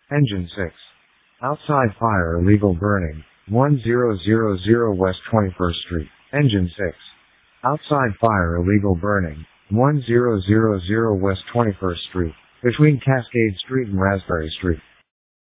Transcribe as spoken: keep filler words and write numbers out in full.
Engine six. Outside fire illegal burning, one thousand West twenty-first Street. Engine six. Outside fire illegal burning, one thousand West twenty-first Street, between Cascade Street and Raspberry Street.